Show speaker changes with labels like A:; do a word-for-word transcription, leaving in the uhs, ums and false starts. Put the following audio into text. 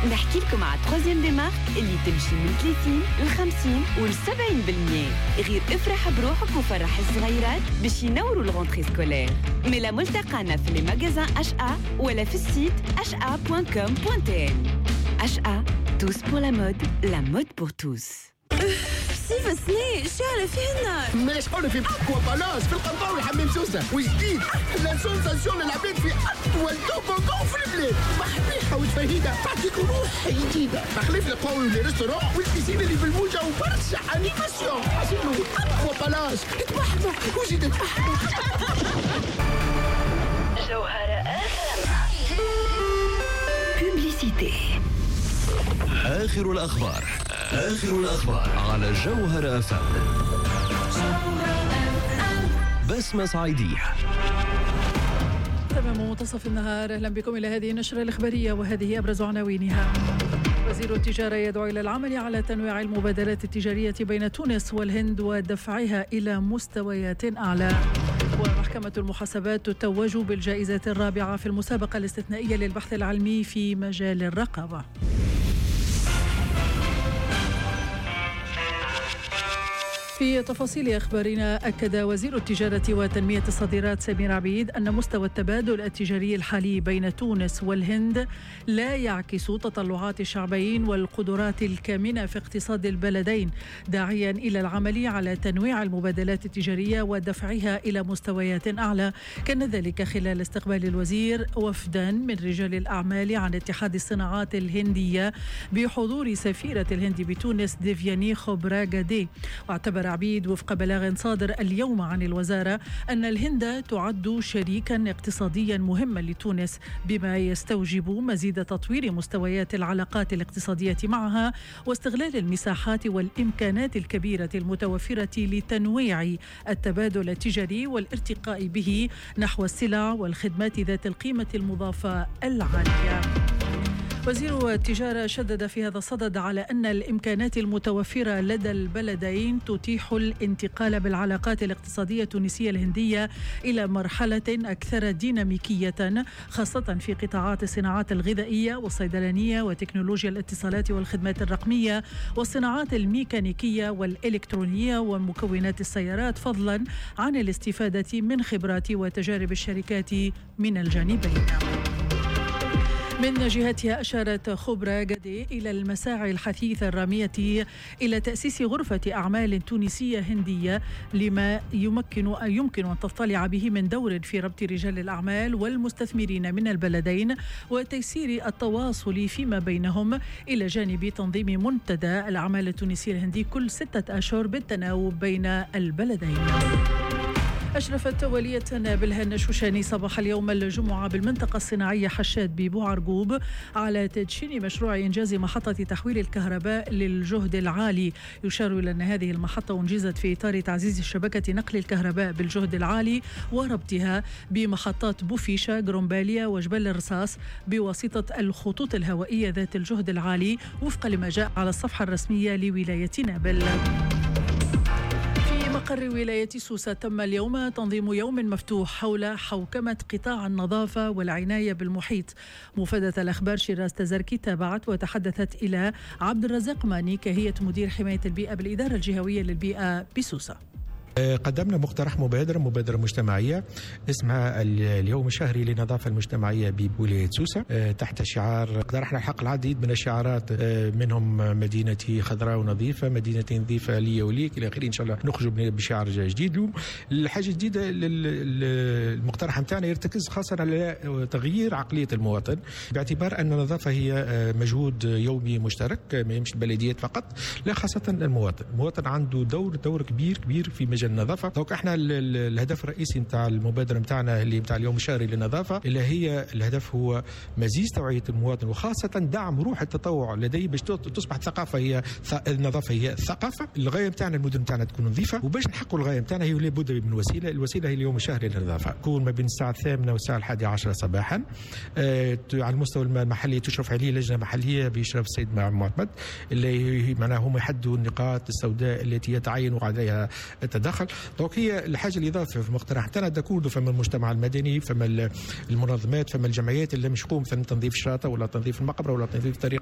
A: نحكي لكم على تروزيام دي مارك اللي تمشي من ثلاثين ل خمسين و سبعين بالمية. غير افرح بروحك وفرح الصغيرات باش ينوروا الغونتري سكولير. ميلا ملتقانا في لي ماغازان اش ا ولا في السيت اش ا بوان كوم بوان تي ان. اش ا tous pour la mode, la mode pour tous.
B: سيف سني شعلة فينا
C: ماش قولي في أقوى بلاص في القنطاوي حمام سوسة وجديد لا سونساسيون للعباد في أطول توبوغون في البلاد. محبيحة وتفهيدة تعطيك روح جديدة. تخليف القوي للريستوران والبيسين اللي في الموجة وبرشا أنيماسيون. أصله أقوى بلاص تبحبك وزيد تبحبك.
D: جوهرة أف ام.
A: Publicité.
E: آخر الأخبار آخر الأخبار على جوهرة أف ام. بسمة صعيدية.
F: تمام منتصف النهار. أهلا بكم إلى هذه النشرة الإخبارية وهذه أبرز عناوينها. وزير التجارة يدعو إلى العمل على تنويع المبادلات التجارية بين تونس والهند ودفعها إلى مستويات أعلى. ومحكمة المحاسبات تتوج بالجائزة الرابعة في المسابقة الاستثنائية للبحث العلمي في مجال الرقابة. في تفاصيل أخبارنا، أكد وزير التجارة وتنمية الصادرات سمير عبيد أن مستوى التبادل التجاري الحالي بين تونس والهند لا يعكس تطلعات الشعبين والقدرات الكامنة في اقتصاد البلدين، داعيا إلى العمل على تنويع المبادلات التجارية ودفعها إلى مستويات أعلى. كان ذلك خلال استقبال الوزير وفدا من رجال الأعمال عن اتحاد الصناعات الهندية بحضور سفيرة الهند بتونس ديفياني خوبراغادي. واعتبر عبيد وفق بلاغ صادر اليوم عن الوزارة أن الهند تعد شريكا اقتصاديا مهما لتونس، بما يستوجب مزيد تطوير مستويات العلاقات الاقتصادية معها واستغلال المساحات والإمكانات الكبيرة المتوفرة لتنويع التبادل التجاري والارتقاء به نحو السلع والخدمات ذات القيمة المضافة العالية. وزير التجارة شدد في هذا الصدد على أن الإمكانات المتوفرة لدى البلدين تتيح الانتقال بالعلاقات الاقتصادية التونسية الهندية إلى مرحلة أكثر ديناميكية، خاصة في قطاعات الصناعات الغذائية والصيدلانية وتكنولوجيا الاتصالات والخدمات الرقمية والصناعات الميكانيكية والإلكترونية ومكونات السيارات، فضلا عن الاستفادة من خبرات وتجارب الشركات من الجانبين. من جهتها أشارت خوبراغادي إلى المساعي الحثيثة الرامية إلى تأسيس غرفة أعمال تونسية هندية لما يمكن يمكن أن تطلع به من دور في ربط رجال الأعمال والمستثمرين من البلدين وتيسير التواصل فيما بينهم، إلى جانب تنظيم منتدى الأعمال التونسية الهندي كل ستة أشهر بالتناوب بين البلدين. أشرفت ولية نابلها النشوشاني صباح اليوم الجمعة بالمنطقة الصناعية حشاد ببوعرقوب على تدشين مشروع إنجاز محطة تحويل الكهرباء للجهد العالي. يشار إلى أن هذه المحطة أنجزت في إطار تعزيز شبكة نقل الكهرباء بالجهد العالي وربطها بمحطات بوفيشة، جرومباليا وجبل الرصاص بواسطة الخطوط الهوائية ذات الجهد العالي، وفق لما جاء على الصفحة الرسمية لولاية نابل. مقر ولاية سوسة تم اليوم تنظيم يوم مفتوح حول حوكمة قطاع النظافة والعناية بالمحيط. مفادة الأخبار شيراز تزركي تابعت وتحدثت إلى عبد الرزاق ماني كهية مدير حماية البيئة بالإدارة الجهوية للبيئة بسوسة.
G: قدمنا مقترح مبادرة مبادرة مجتمعية اسمها اليوم الشهري للنظافة المجتمعية بولاية سوسة، تحت شعار اقترحنا الحق العديد من الشعارات، منهم مدينتي خضراء ونظيفة، مدينتي نظيفة لي وليك إلى آخره. إن شاء الله نخرج بشعار جديد. الحاجة الجديدة المقترح متاعنا يرتكز خاصة على تغيير عقلية المواطن، باعتبار أن النظافة هي مجهود يومي مشترك، ما يمشي البلديات فقط، لا خاصة المواطن. المواطن عنده دور دور كبير كبير في مجال النظافة. دونك احنا الهدف الرئيسي نتاع المبادرة نتاعنا اللي نتاع اليوم الشهري للنظافة، اللي هي الهدف هو مزيد توعية المواطن وخاصة دعم روح التطوع لديه باش تصبح الثقافة هي النظافة هي الثقافة. الغاية نتاعنا المدن نتاعنا تكون نظيفة، وباش نحققوا الغاية نتاعنا هي لابد من وسيلة. الوسيلة هي اليوم الشهري للنظافة، تكون ما بين الساعة الثامنة والساعة الحادية عشرة صباحا. آه على المستوى المحلي تشرف عليه لجنة محلية بإشراف السيد معتمد، اللي معناها هم يحددوا النقاط السوداء التي يتعين عليها التدخل. دونك هي الحاجه الاضافيه في المقترح تاعنا دكود فما المجتمع المدني، فما المنظمات، فما الجمعيات اللي مش تقوم في تنظيف الشاطئ ولا تنظيف المقبره ولا تنظيف طريق